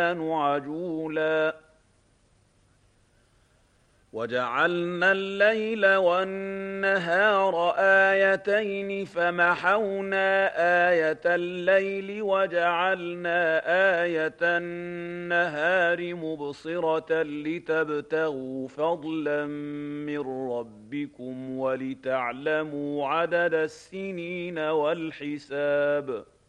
عجولا وجعلنا الليل والنهار آيتين فمحونا آية الليل وجعلنا آية النهار مبصرة لتبتغوا فضلا من ربكم ولتعلموا عدد السنين والحساب